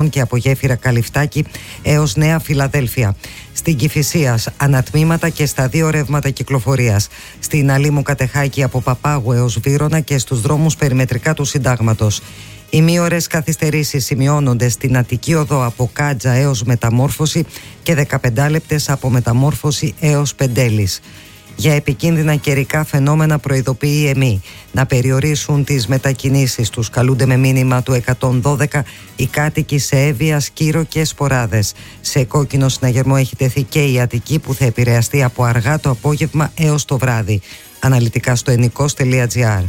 Αθηνών και από γέφυρα Καλυφτάκη έως Νέα Φιλαδέλφια. Στην Κηφισίας ανατμήματα και στα 2 ρεύματα κυκλοφορίας. Στην Αλήμου Κατεχάκη από Παπάγου έως Βύρωνα και στους δρόμους περιμετρικά του Συντάγματος. Ημίωρες καθυστερήσεις σημειώνονται στην Αττική Οδό από Κάτζα έως Μεταμόρφωση και 15 λεπτές από Μεταμόρφωση έως Πεντέλης. Για επικίνδυνα καιρικά φαινόμενα προειδοποιεί η ΕΜΗ. Να περιορίσουν τις μετακινήσεις τους. Καλούνται με μήνυμα του 112 οι κάτοικοι σε Εύβοια, Σκύρο και Σποράδες. Σε κόκκινο συναγερμό έχει τεθεί και η Αττική, που θα επηρεαστεί από αργά το απόγευμα έως το βράδυ. Αναλυτικά στο ενικός.gr.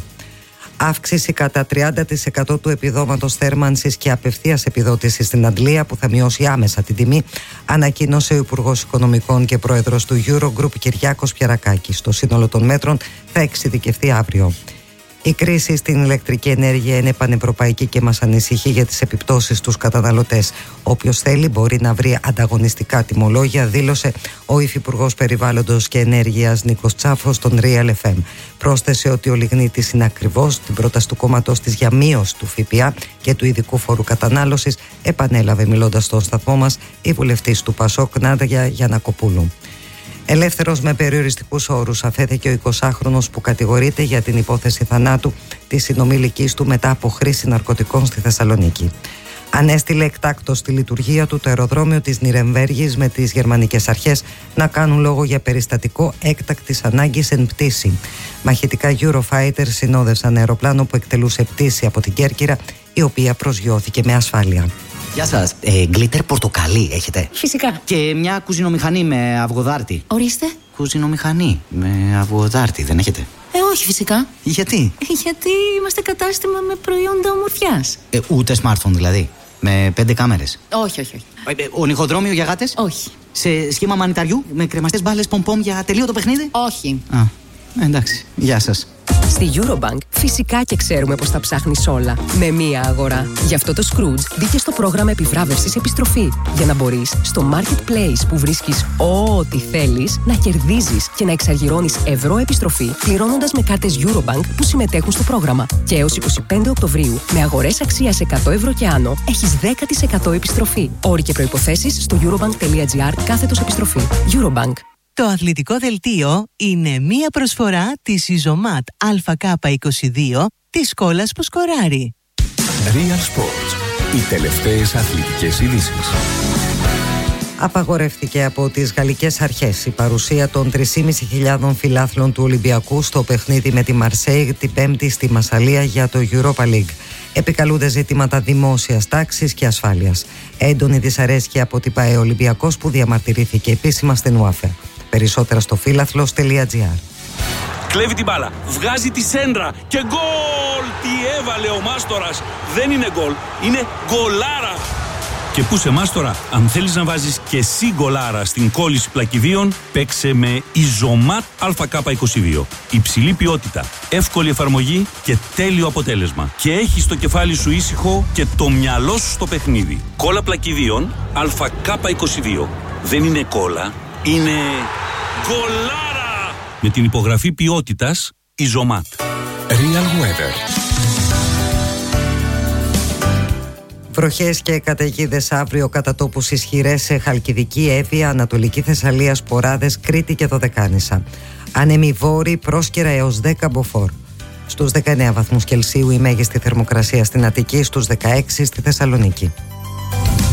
Αύξηση κατά 30% του επιδόματος θέρμανσης και απευθείας επιδότηση στην Αντλία, που θα μειώσει άμεσα την τιμή, ανακοίνωσε ο Υπουργός Οικονομικών και Πρόεδρος του Eurogroup Κυριάκος Πιερακάκης. Το σύνολο των μέτρων θα εξειδικευθεί αύριο. Η κρίση στην ηλεκτρική ενέργεια είναι πανευρωπαϊκή και μας ανησυχεί για τις επιπτώσεις στους καταναλωτές. Όποιος θέλει μπορεί να βρει ανταγωνιστικά τιμολόγια, δήλωσε ο Υφυπουργός Περιβάλλοντος και Ενέργειας Νίκος Τσάφος στον Real FM. Πρόσθεσε ότι ο λιγνίτης είναι ακριβώς. Την πρόταση του κόμματος της για μείωση του ΦΠΑ και του ειδικού φόρου κατανάλωσης επανέλαβε μιλώντας στον σταθμό μας η βουλευτής του ΠΑΣΟΚ Νάντια Γιαννακοπούλου. Ελεύθερος με περιοριστικούς όρους αφέθηκε ο 20χρονος που κατηγορείται για την υπόθεση θανάτου της συνομήλικης του μετά από χρήση ναρκωτικών στη Θεσσαλονίκη. Ανέστειλε εκτάκτως στη λειτουργία του το αεροδρόμιο της Νιρεμβέργης με τις γερμανικές αρχές να κάνουν λόγο για περιστατικό έκτακτης ανάγκης εν πτήση. Μαχητικά Eurofighter συνόδευσαν αεροπλάνο που εκτελούσε πτήση από την Κέρκυρα, η οποία προσγειώθηκε με ασφάλεια. Γεια σας. Γκλίτερ πορτοκαλί έχετε? Φυσικά. Και μια κουζινομηχανή με αυγοδάρτη. Ορίστε. Κουζινομηχανή με αυγοδάρτη δεν έχετε? Όχι φυσικά. Γιατί? Γιατί είμαστε κατάστημα με προϊόντα ομορφιάς. Ούτε smartphone δηλαδή? Με 5 κάμερες? Όχι. Ονυχοδρόμιο για γάτες? Όχι. Σε σχήμα μανιταριού με κρεμαστές μπάλες πομπομ για τελείωτο παιχνίδι? Όχι. Εντάξει. Γεια σας. Στη Eurobank φυσικά και ξέρουμε πως τα ψάχνεις όλα με μία αγορά. Γι' αυτό το Scrooge μπήκε στο πρόγραμμα επιβράβευσης επιστροφή, για να μπορείς στο marketplace που βρίσκεις ό,τι θέλεις να κερδίζεις και να εξαργυρώνεις ευρώ επιστροφή πληρώνοντας με κάρτες Eurobank που συμμετέχουν στο πρόγραμμα. Και έως 25 Οκτωβρίου με αγορές αξίας 100 ευρώ και άνω έχεις 10% επιστροφή. Όροι και προϋποθέσεις στο eurobank.gr/επιστροφή. Eurobank. Το αθλητικό δελτίο είναι μία προσφορά της Ιζωμάτ ΑΚ22 της κόλλας που σκοράρει. Real Sports. Οι τελευταίες αθλητικές ειδήσεις. Απαγορεύτηκε από τις γαλλικές αρχές η παρουσία των 3.500 φιλάθλων του Ολυμπιακού στο παιχνίδι με τη Μαρσέιγ την Πέμπτη στη Μασσαλία για το Europa League. Επικαλούνται ζητήματα δημόσιας τάξης και ασφάλειας. Έντονη δυσαρέσκεια αποτυπάει ο Ολυμπιακός, που διαμαρτυρήθηκε επίσημα στην UEFA. Περισσότερα στο φίλαθλος.gr. Κλέβει την μπάλα, βγάζει τη σέντρα και γκολ! Τι έβαλε ο Μάστορας! Δεν είναι γκολ, είναι γκολάρα! Και πού σε Μάστορα, αν θέλεις να βάζεις και εσύ γκολάρα στην κόλληση πλακιδίων, παίξε με Ιζωμάτ ΑΚ22. Υψηλή ποιότητα, εύκολη εφαρμογή και τέλειο αποτέλεσμα. Και έχεις το κεφάλι σου ήσυχο και το μυαλό σου στο παιχνίδι. Κόλλα πλακιδίων ΑΚ22. Δεν είναι κόλλα, είναι γκολάρα! Με την υπογραφή ποιότητας Ιζωμάτ. Real Weather. Βροχές και καταιγίδες αύριο, κατά τόπους ισχυρές σε Χαλκιδική, Εύβοια, Ανατολική Θεσσαλία, Σποράδες, Κρήτη και Δωδεκάνησα. Άνεμοι βόρειοι, πρόσκαιρα έως 10 μποφόρ. Στους 19 βαθμούς Κελσίου η μέγιστη θερμοκρασία στην Αττική, στους 16 στη Θεσσαλονίκη.